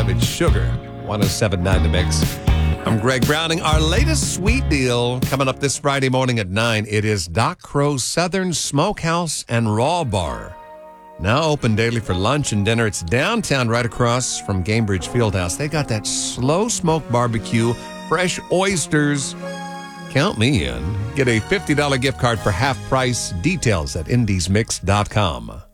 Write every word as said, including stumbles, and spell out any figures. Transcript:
It's Sugar, one oh seven point nine The Mix. I'm Greg Browning. Our latest sweet deal coming up this Friday morning at nine. It is Doc Crow's Southern Smokehouse and Raw Bar. Now open daily for lunch and dinner. It's downtown right across from Gamebridge Fieldhouse. They got that slow smoke barbecue, fresh oysters. Count me in. Get a fifty dollars gift card for half price. Details at indies mix dot com.